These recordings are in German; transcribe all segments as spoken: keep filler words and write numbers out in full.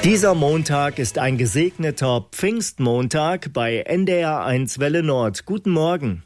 Dieser Montag ist ein gesegneter Pfingstmontag bei N D R eins Welle Nord. Guten Morgen.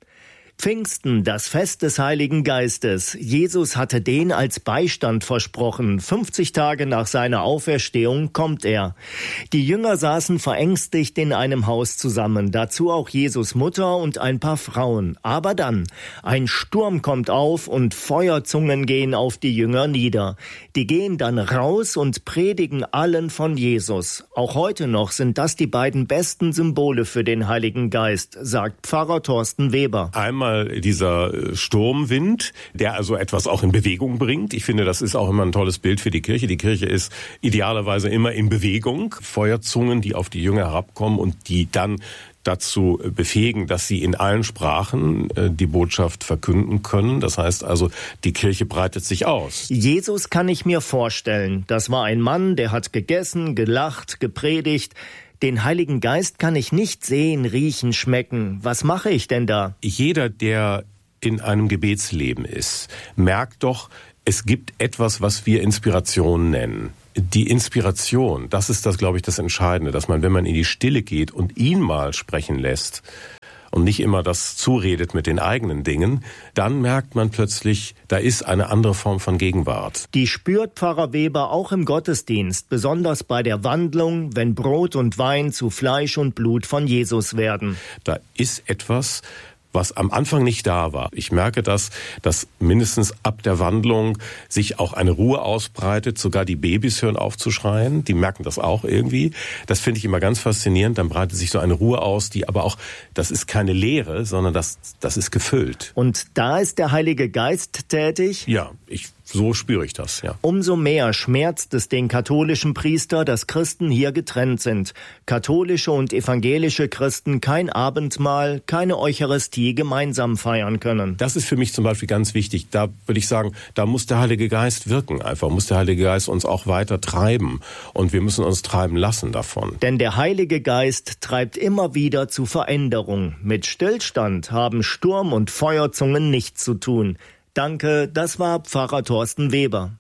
Pfingsten, das Fest des Heiligen Geistes. Jesus hatte den als Beistand versprochen. fünfzig Tage nach seiner Auferstehung kommt er. Die Jünger saßen verängstigt in einem Haus zusammen, dazu auch Jesus Mutter und ein paar Frauen. Aber dann, ein Sturm kommt auf und Feuerzungen gehen auf die Jünger nieder. Die gehen dann raus und predigen allen von Jesus. Auch heute noch sind das die beiden besten Symbole für den Heiligen Geist, sagt Pfarrer Thorsten Weber. Einmal dieser Sturmwind, der also etwas auch in Bewegung bringt. Ich finde, das ist auch immer ein tolles Bild für die Kirche. Die Kirche ist idealerweise immer in Bewegung. Feuerzungen, die auf die Jünger herabkommen und die dann dazu befähigen, dass sie in allen Sprachen äh, die Botschaft verkünden können. Das heißt also, die Kirche breitet sich aus. Jesus kann ich mir vorstellen. Das war ein Mann, der hat gegessen, gelacht, gepredigt. Den Heiligen Geist kann ich nicht sehen, riechen, schmecken. Was mache ich denn da? Jeder, der in einem Gebetsleben ist, merkt doch, es gibt etwas, was wir Inspiration nennen. Die Inspiration, das ist das, glaube ich, das Entscheidende, dass man, wenn man in die Stille geht und ihn mal sprechen lässt und nicht immer das zuredet mit den eigenen Dingen, dann merkt man plötzlich, da ist eine andere Form von Gegenwart. Die spürt Pfarrer Weber auch im Gottesdienst, besonders bei der Wandlung, wenn Brot und Wein zu Fleisch und Blut von Jesus werden. Da ist etwas, was am Anfang nicht da war. Ich merke das, dass mindestens ab der Wandlung sich auch eine Ruhe ausbreitet. Sogar die Babys hören auf zu schreien. Die merken das auch irgendwie. Das finde ich immer ganz faszinierend. Dann breitet sich so eine Ruhe aus, die aber auch, das ist keine Leere, sondern das, das ist gefüllt. Und da ist der Heilige Geist tätig? Ja, ich So spüre ich das, ja. Umso mehr schmerzt es den katholischen Priester, dass Christen hier getrennt sind. Katholische und evangelische Christen kein Abendmahl, keine Eucharistie gemeinsam feiern können. Das ist für mich zum Beispiel ganz wichtig. Da würde ich sagen, da muss der Heilige Geist wirken. Einfach muss der Heilige Geist uns auch weiter treiben. Und wir müssen uns treiben lassen davon. Denn der Heilige Geist treibt immer wieder zu Veränderung. Mit Stillstand haben Sturm und Feuerzungen nichts zu tun. Danke, das war Pfarrer Thorsten Weber.